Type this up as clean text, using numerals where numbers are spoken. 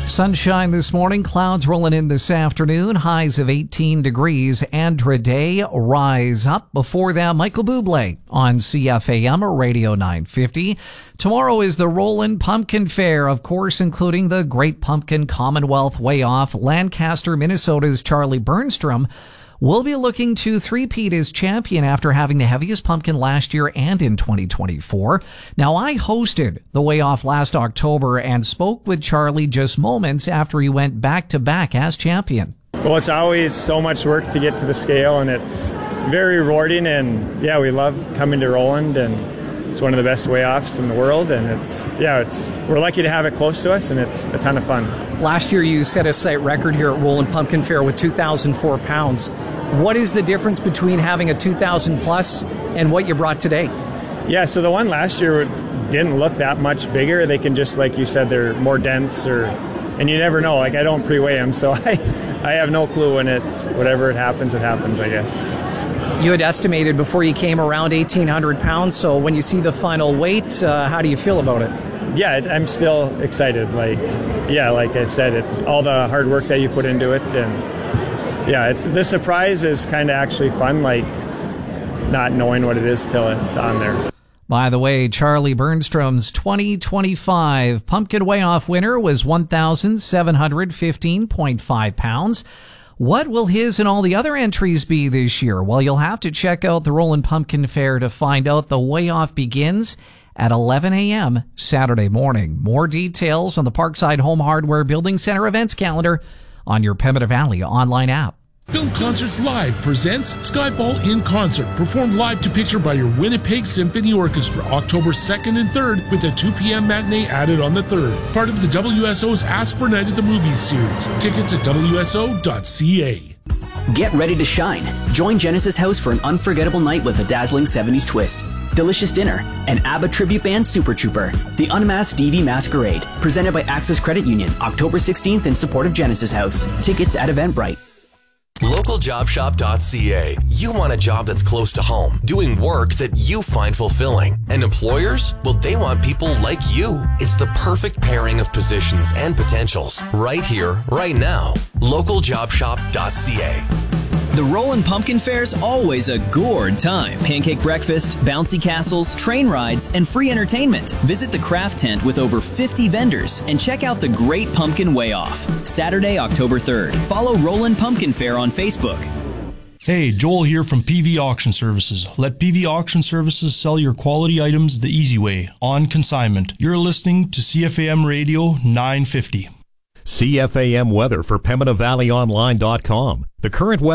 Sunshine this morning, clouds rolling in this afternoon, highs of 18 degrees. Andra Day, Rise Up. Before that, Michael Bublé on CFAM Radio 950. Tomorrow is the Roland Pumpkin Fair, of course, including the Great Pumpkin Commonwealth Way Off. Lancaster, Minnesota's Charlie Burnstrom will be looking to three-peat as champion after having the heaviest pumpkin last year and in 2024. Now, I hosted the Way Off last October and spoke with Charlie just moments after he went back-to-back as champion. Well, it's always so much work to get to the scale, and it's very rewarding, and yeah, we love coming to Roland, and it's one of the best way-offs in the world, and we're lucky to have it close to us, and it's a ton of fun. Last year you set a site record here at Roland Pumpkin Fair with 2,004 pounds. What is the difference between having a 2,000 plus and what you brought today? Yeah, so the one last year didn't look that much bigger. They can just, like you said, they're more dense, and you never know. Like, I don't pre-weigh them, so I have no clue when whatever it happens, I guess. You had estimated before you came around 1,800 pounds, so when you see the final weight, how do you feel about it? Yeah, I'm still excited. Like I said, it's all the hard work that you put into it, and yeah, the surprise is kind of actually fun, like not knowing what it is till it's on there. By the way, Charlie Burnstrom's 2025 Pumpkin Way Off winner was 1,715.5 pounds. What will his and all the other entries be this year? Well, you'll have to check out the Roland Pumpkin Fair to find out. The Way Off begins at 11 a.m. Saturday morning. More details on the Parkside Home Hardware Building Center events calendar on your Pembina Valley online app. Film Concerts Live presents Skyfall in Concert, performed live to picture by your Winnipeg Symphony Orchestra, October 2nd and 3rd, with a 2 p.m. matinee added on the 3rd. Part of the WSO's Ask for Night at the Movies series. Tickets at WSO.ca. Get ready to shine. Join Genesis House for an unforgettable night with a dazzling 70s twist, delicious dinner, and ABBA tribute band Super Trooper. The Unmasked DV Masquerade, presented by Access Credit Union, October 16th in support of Genesis House. Tickets at Eventbrite. LocalJobShop.ca. You want a job that's close to home, doing work that you find fulfilling. And employers? Well, they want people like you. It's the perfect pairing of positions and potentials. Right here, right now. LocalJobShop.ca. The Roland Pumpkin Fair's always a gourd time. Pancake breakfast, bouncy castles, train rides, and free entertainment. Visit the craft tent with over 50 vendors and check out the Great Pumpkin Way Off. Saturday, October 3rd. Follow Roland Pumpkin Fair on Facebook. Hey, Joel here from PV Auction Services. Let PV Auction Services sell your quality items the easy way, on consignment. You're listening to CFAM Radio 950. CFAM weather for PembinaValleyOnline.com. The current weather